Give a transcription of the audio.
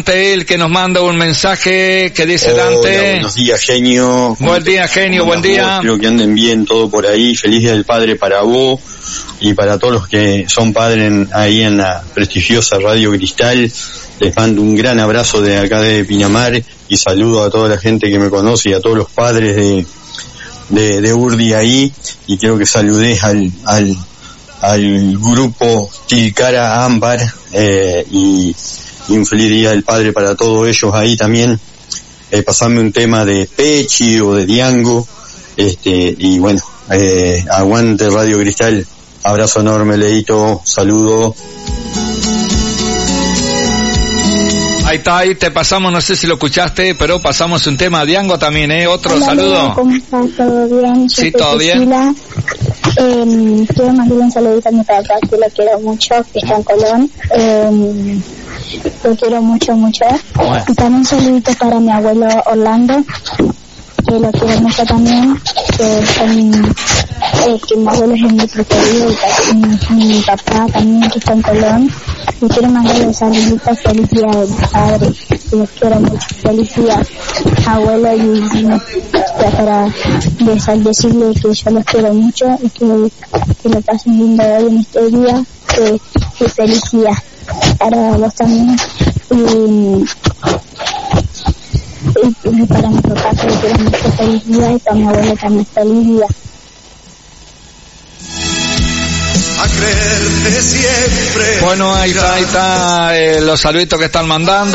El que nos manda un mensaje que dice: Hola, Dante. buenos días, genio. Buen día, genio, buen día. Espero que anden bien todo por ahí. Feliz Día del Padre para vos y para todos los que son padres ahí en la prestigiosa Radio Cristal. Les mando un gran abrazo de acá de Pinamar y saludo a toda la gente que me conoce y a todos los padres de Urdi ahí. Y quiero que saludes al grupo Tilcara Ámbar y un feliz Día del Padre para todos ellos ahí también. Pasarme un tema de Pechi o de Diango, y bueno, aguante Radio Cristal. Abrazo enorme, Leito, saludo. Ahí está, ahí te pasamos, no sé si lo escuchaste, pero pasamos un tema a Diango también, otro. Hola, saludo. ¿Cómo estás? ¿Todo bien? Yo Sí, soy todo bien. Priscila. Quiero mandarle un saludito a mi papá, que lo quiero mucho, que está en Colón. Lo quiero mucho, mucho. Bueno. Y también un saludito para mi abuelo Orlando, que lo quiero mucho también, que mi abuelo es mi preferido, y mi papá también, que está en Colón. Y quiero mandarle saluditos, feliz Día del Padre, que los quiero mucho, feliz día, abuelo, y para decirle que yo los quiero mucho y que lo pasen lindo hoy en este día, que feliz día para vos también, y para mi papá, que le quiero mucho, feliz día, y para mi abuelo también feliz día. A creerte siempre. Bueno, ahí está, los saluditos que están mandando.